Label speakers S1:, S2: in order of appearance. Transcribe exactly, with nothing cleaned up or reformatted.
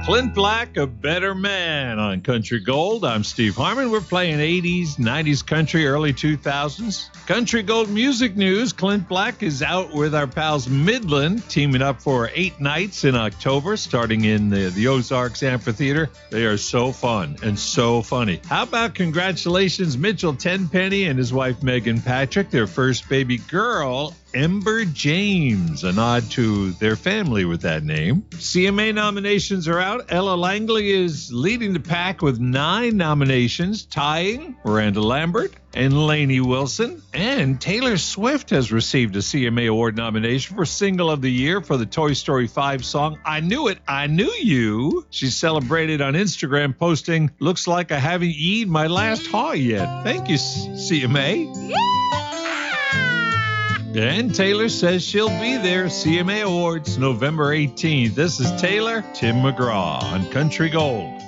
S1: Clint Black, A Better Man on Country Gold. I'm Steve Harmon. We're playing eighties, nineties country, early two thousands. Country Gold music news. Clint Black is out with our pals Midland, teaming up for eight nights in October, starting in the, the Ozarks Amphitheater. They are so fun and so funny. How about congratulations, Mitchell Tenpenny and his wife Megan Patrick, their first baby girl, Ember James, a nod to their family with that name. C M A nominations are out. Ella Langley is leading the pack with nine nominations, tying Miranda Lambert and Lainey Wilson. And Taylor Swift has received a C M A Award nomination for Single of the Year for the Toy Story five song, I Knew It, I Knew You. She celebrated on Instagram, posting, looks like I haven't eaten my last haw yet. Thank you, C M A.
S2: Yeah!
S1: And Taylor says she'll be there. C M A Awards, November eighteenth. This is Taylor, Tim McGraw on Country Gold.